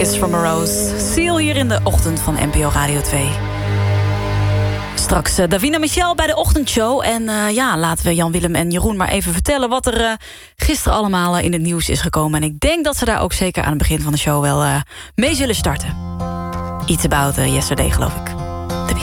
Kiss from a Rose. Seal hier in de ochtend van NPO Radio 2. Straks Davina Michel bij de ochtendshow. En laten we Jan Willem en Jeroen maar even vertellen wat er gisteren allemaal in het nieuws is gekomen. En ik denk dat ze daar ook zeker aan het begin van de show wel mee zullen starten. Iets about yesterday, geloof ik.